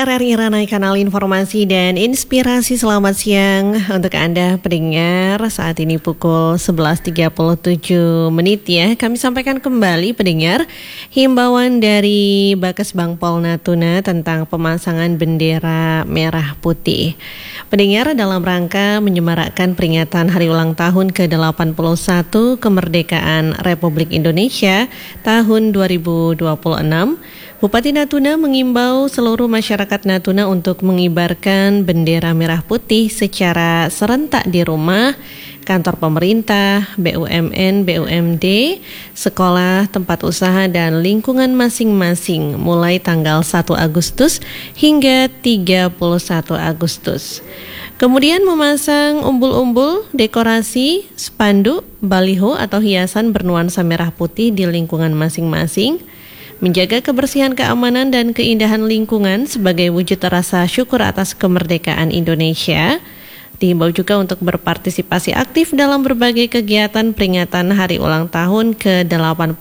RRI Ranai, kanal informasi dan inspirasi. Selamat siang untuk Anda pendengar. Saat ini pukul 11.37 ya. Kami sampaikan kembali pendengar himbauan dari Bakesbangpol Natuna tentang pemasangan bendera merah putih. Pendengar, dalam rangka menyemarakkan peringatan hari ulang tahun ke-81 kemerdekaan Republik Indonesia tahun 2026, Bupati Natuna mengimbau seluruh masyarakat Natuna untuk mengibarkan bendera merah putih secara serentak di rumah, kantor pemerintah, BUMN, BUMD, sekolah, tempat usaha, dan lingkungan masing-masing mulai tanggal 1 Agustus hingga 31 Agustus. Kemudian memasang umbul-umbul, dekorasi, spanduk, baliho atau hiasan bernuansa merah putih di lingkungan masing-masing, menjaga kebersihan, keamanan, dan keindahan lingkungan sebagai wujud rasa syukur atas kemerdekaan Indonesia. Dihimbau juga untuk berpartisipasi aktif dalam berbagai kegiatan peringatan hari ulang tahun ke-81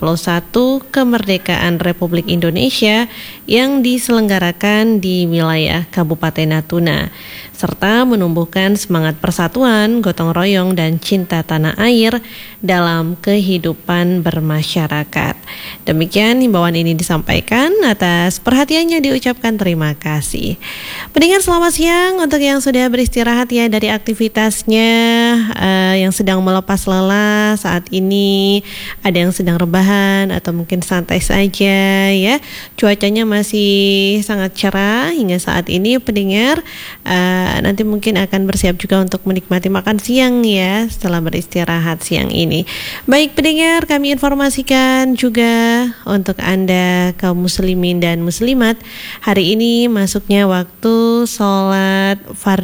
kemerdekaan Republik Indonesia yang diselenggarakan di wilayah Kabupaten Natuna, serta menumbuhkan semangat persatuan, gotong royong, dan cinta tanah air dalam kehidupan bermasyarakat. Demikian himbauan ini disampaikan. Atas perhatiannya diucapkan terima kasih. Pendengar, selamat siang untuk yang sudah beristirahat ya dari aktivitasnya, yang sedang melepas lelah saat ini, ada yang sedang rebahan atau mungkin santai saja ya. Cuacanya masih sangat cerah hingga saat ini pendengar. Nanti mungkin akan bersiap juga untuk menikmati makan siang ya setelah beristirahat siang ini. Baik pendengar, kami informasikan juga untuk Anda kaum muslimin dan muslimat, hari ini masuknya waktu sholat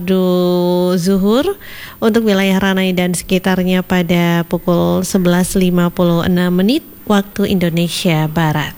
fardu zuhur untuk wilayah Ranai dan sekitarnya pada pukul 11.56 waktu Indonesia Barat.